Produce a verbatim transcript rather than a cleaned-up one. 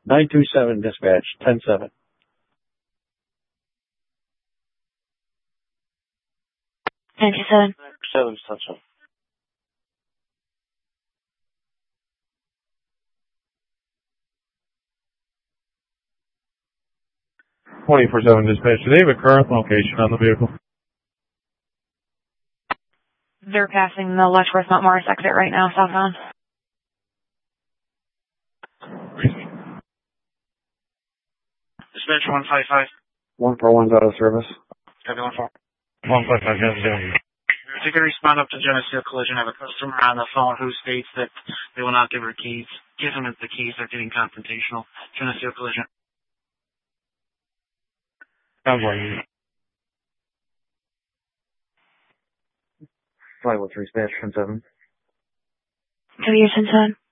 nine two seven dispatch, ten seven. nine two seven. seven, seven. twenty-four seven dispatch. Do they have a current location on the vehicle? They're passing the Letchworth Mount Morris exit right now, southbound. Dispatch one five five. one four one's out of service. Copy one four. one five five, yes, If you can respond up to Geneseo Collision, I have a customer on the phone who states that they will not give her keys. Give them the keys, they're getting confrontational. Geneseo Collision. Sounds like you. five oh three dispatch, ten seven. Copy your ten seven.